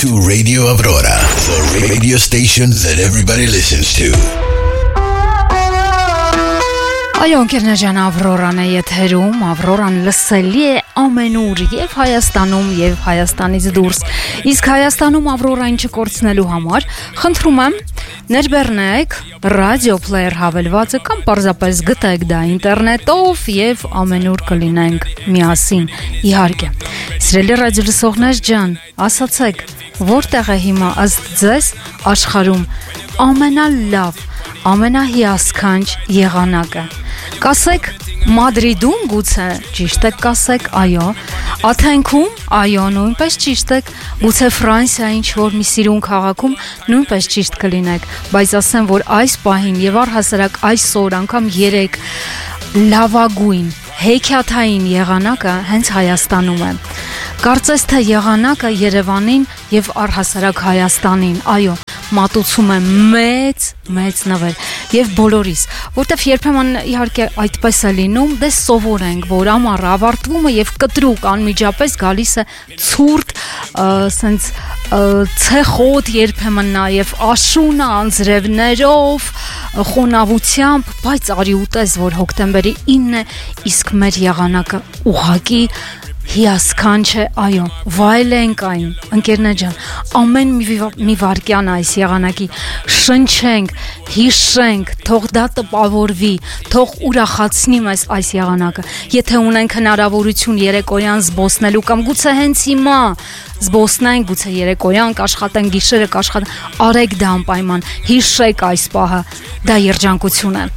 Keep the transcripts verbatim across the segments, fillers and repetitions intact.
to Radio Aurora, the radio station that everybody listens to. Այո, ընկերներ, Ավրորան է եթերում, Ավրորան լսելի է ամենուր, եւ Հայաստանում, եւ Հայաստանից դուրս։ Իսկ Հայաստանում Ավրորային չկորցնելու համար, խնդրում եմ, ներբեռնեք ռադիո պլեյեր հավելվածը կամ պարզապես գտեք դա ինտերնետով եւ ամենուր կլինենք միասին։ Իհարկե։ Սիրելի ռադիո լսողներ ջան, ասացեք, որտեղ է հիմա ըստ ձեզ աշխարհում ամենալավ, ամենահիասքանչ եղանակը։ Կասեք Մադրիդում գուցե ճիշտ եք կասեք, այո, Աթենքում, այո, նույնպես ճիշտ եք, գուցե Ֆրանսիայի ինչ-որ մի սիրուն քաղաքում նույնպես ճիշտ կլինեք, բայց ասեմ, որ այս պահին եւ առհասարակ այսօր անգամ երեք լավագույն հեքիաթային եղանակը հենց Հայաստանում է։ Կարծես թե եղանակը Երևանին եւ առհասարակ Հայաստանին, այո, մատուցում է մեծ, մեծ նվեր եւ բոլորիս, որտեվ երբեմն իհարկե այդպես է լինում, դե սովորենք, որ ամառը ավարտվում է եւ կտրուկ անմիջապես գալիս է ցուրտ, սենց ցեխոտ երբեմն նաեւ աշունը անձրևներով, խոնավությամբ, բայց արի ուտես, որ հոկտեմբերի ինն է, իսկ մեր եղանակը ուղղակի հիասքանչ է, այո, վայելենք այն, ընկերներ ջան, ամեն մի վարկյան այս եղանակի շնչենք, հիշենք, թող դա տպավորվի, թող ուրախացնի մեզ այս եղանակը, եթե ունենք հնարավորություն երեկոյան զբոսնելու կամ գուցե հենց հիմա զբոսնենք, գուցե երեկոյան կաշխատեն, գիշերը կաշխատեն, արեք դա անպայման, հիշեք այս պահը, դա երջանկություն է։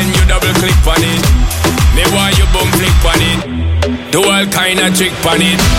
Me want you bum flick on it. Do all kind of trick on it.